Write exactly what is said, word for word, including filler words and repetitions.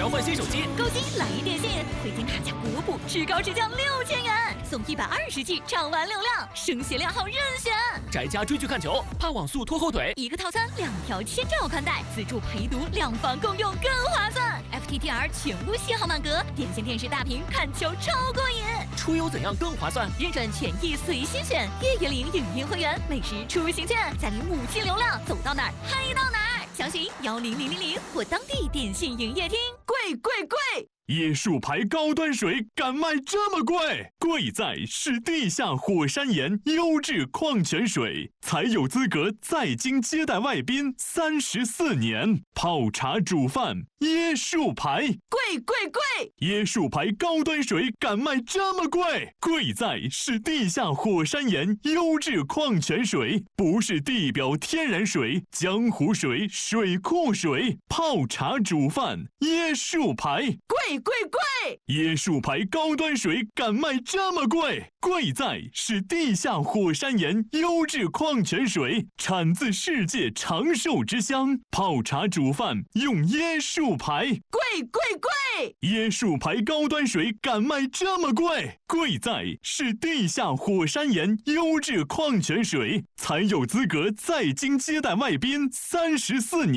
调换新手机， 购机来电信，回电卡加国补，至高直降六千元，送一百二十 G 畅玩流量，声学量号任选。 宅家追剧看球，怕网速拖后腿， 一个套餐两条千兆宽带，自助陪读，两房共用更划算。F T T R 全屋信号满格，电信电视大屏看球超过瘾。 出游怎样更划算？ 认准权益随心选，月月零影音会员，每时出行券，再领五 G 流量，走到哪儿嗨到哪儿。详询幺零零零零或当地电信营业厅。 贵贵贵！ 椰树牌高端水敢卖这么贵？贵在是地下火山岩优质矿泉水，才有资格在京接待外宾三十四年。泡茶煮饭，椰树牌， 贵贵贵！ 椰树牌高端水敢卖这么贵？贵在是地下火山岩优质矿泉水，不是地表天然水、江湖水、水库水。泡茶煮饭，椰树牌， 贵贵贵！ 椰树牌高端水敢卖这么贵？贵在是地下火山岩优质矿泉水，产自世界长寿之乡。泡茶煮饭用椰树牌， 贵贵贵！ 椰树牌高端水敢卖这么贵？贵在是地下火山岩优质矿泉水，才有资格在京接待外宾三十四年。